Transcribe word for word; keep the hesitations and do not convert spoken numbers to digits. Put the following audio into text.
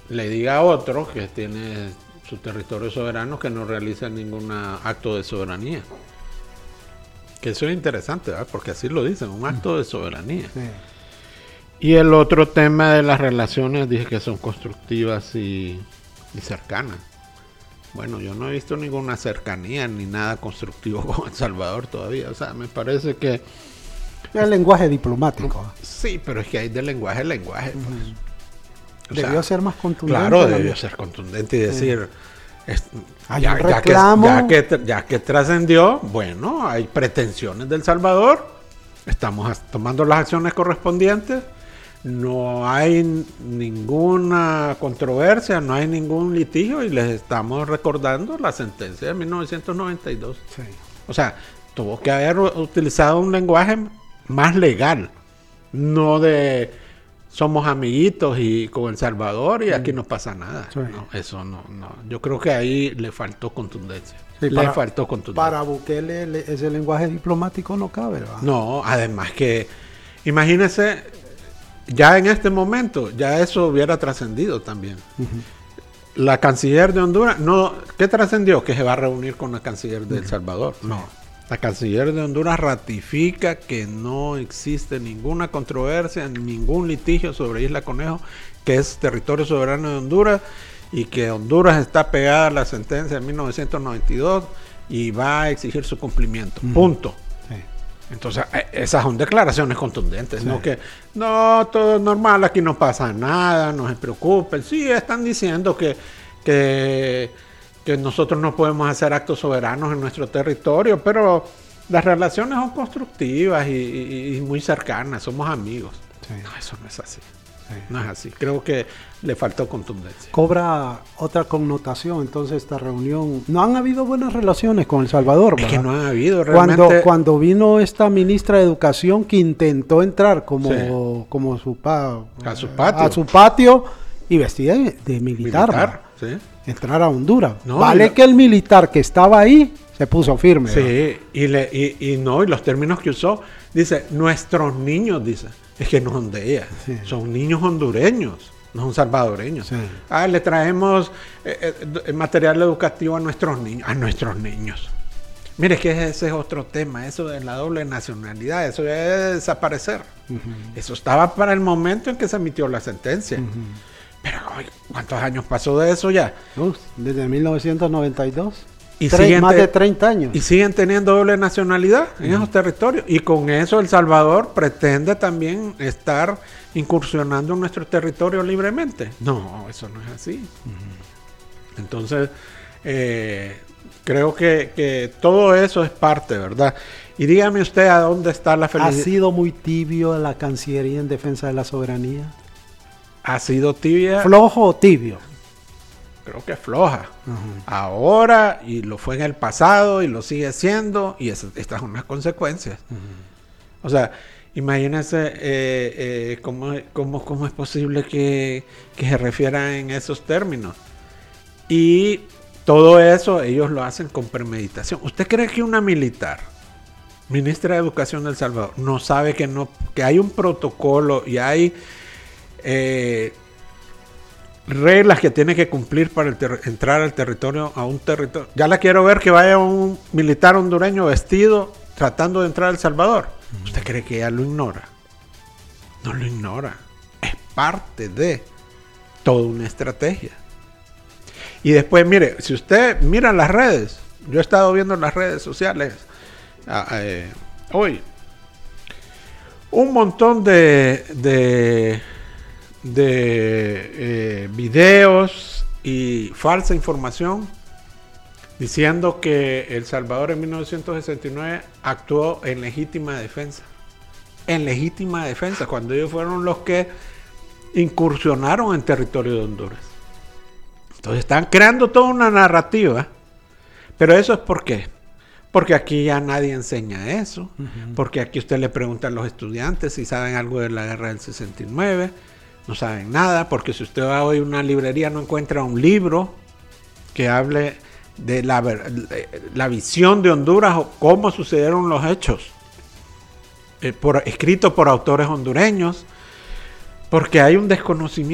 le diga a otro que tiene su territorio soberano que no realiza ningún acto de soberanía. Que eso es interesante, ¿verdad? Porque así lo dicen, un acto de soberanía. Sí. Y el otro tema de las relaciones, dije que son constructivas y, y cercanas. Bueno, yo no he visto ninguna cercanía ni nada constructivo con El Salvador todavía. O sea, me parece que... El lenguaje diplomático. Sí, pero es que hay de lenguaje a lenguaje. Pues. Uh-huh. Debió sea, ser más contundente. Claro, debió ser contundente y decir... Sí. Es, hay ya, un reclamo. Ya que, ya que, ya que trascendió, bueno, hay pretensiones del Salvador. Estamos tomando las acciones correspondientes. No hay ninguna controversia, no hay ningún litigio y les estamos recordando la sentencia de mil novecientos noventa y dos. Sí. O sea, tuvo que haber utilizado un lenguaje más legal, no de somos amiguitos y con El Salvador y aquí no pasa nada. Sí. No, eso no, no. Yo creo que ahí le faltó contundencia. Sí, le para, faltó contundencia. Para Bukele le, ese lenguaje diplomático no cabe, ¿verdad? No, además que, imagínese, ya en este momento, ya eso hubiera trascendido también. Uh-huh. La canciller de Honduras, no, ¿qué trascendió? Que se va a reunir con la canciller de El Salvador. Uh-huh. No. La canciller de Honduras ratifica que no existe ninguna controversia, ningún litigio sobre Isla Conejo, que es territorio soberano de Honduras, y que Honduras está pegada a la sentencia de mil novecientos noventa y dos y va a exigir su cumplimiento. Uh-huh. Punto. Sí. Entonces, esas son declaraciones contundentes, sí. No que, no, todo es normal, aquí no pasa nada, no se preocupen. Sí, están diciendo que... que que nosotros no podemos hacer actos soberanos en nuestro territorio, pero las relaciones son constructivas y, y, y muy cercanas, somos amigos. Sí. No, eso no es así. Sí. No es así. Creo que le faltó contundencia. Cobra otra connotación entonces esta reunión. No han habido buenas relaciones con El Salvador, ¿verdad? Es que no han habido realmente. Cuando, cuando vino esta ministra de Educación que intentó entrar como, sí. como su pa, a su patio. A su patio y vestida de, de militar. Militar, sí. Entrar a Honduras. No, vale la... que el militar que estaba ahí se puso firme. Sí, y, le, y, y no, y los términos que usó, dice, nuestros niños, dice, es que no son de ella, sí. Son niños hondureños, no son salvadoreños. Sí. Ah, le traemos eh, eh, material educativo a nuestros niños, a nuestros niños. Mire, que ese es otro tema, eso de la doble nacionalidad, eso debe desaparecer. Uh-huh. Eso estaba para el momento en que se emitió la sentencia. Uh-huh. Pero, ¿cuántos años pasó de eso ya? Uf, desde mil novecientos noventa y dos. Y Tre- más de treinta años. Y siguen teniendo doble nacionalidad en uh-huh. esos territorios. Y con eso El Salvador pretende también estar incursionando en nuestro territorio libremente. No, eso no es así. Uh-huh. Entonces, eh, creo que, que todo eso es parte, ¿verdad? Y dígame usted a dónde está la felicidad. ¿Ha sido muy tibio la Cancillería en defensa de la soberanía? ¿Ha sido tibia? ¿Flojo o tibio? Creo que floja. Uh-huh. Ahora, y lo fue en el pasado, y lo sigue siendo, y es, estas son las consecuencias. Uh-huh. O sea, imagínense eh, eh, cómo, cómo, cómo es posible que, que se refieran en esos términos. Y todo eso ellos lo hacen con premeditación. ¿Usted cree que una militar, ministra de Educación de El Salvador, no sabe que, no, que hay un protocolo y hay... Eh, reglas que tiene que cumplir para el ter- entrar al territorio, a un territorio? Ya la quiero ver que vaya un militar hondureño vestido tratando de entrar a El Salvador. Uh-huh. ¿Usted cree que ella lo ignora? No lo ignora. Es parte de toda una estrategia. Y después, mire, si usted mira las redes, yo he estado viendo las redes sociales eh, hoy, un montón de... de de eh, videos y falsa información diciendo que El Salvador en mil novecientos sesenta y nueve actuó en legítima defensa. En legítima defensa, cuando ellos fueron los que incursionaron en territorio de Honduras. Entonces están creando toda una narrativa. Pero eso es ¿por qué? Porque aquí ya nadie enseña eso. Uh-huh. Porque aquí usted le pregunta a los estudiantes si saben algo de la guerra del sesenta y nueve. No saben nada, porque si usted va hoy a una librería no encuentra un libro que hable de la, de la visión de Honduras o cómo sucedieron los hechos, eh, por, escrito por autores hondureños, porque hay un desconocimiento